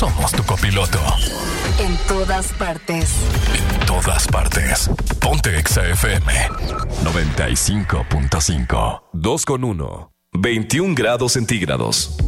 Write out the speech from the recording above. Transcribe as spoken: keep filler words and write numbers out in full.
somos tu copiloto. En todas partes. En todas partes. Ponte Exa F M noventa y cinco punto cinco. dos con uno. veintiún grados centígrados.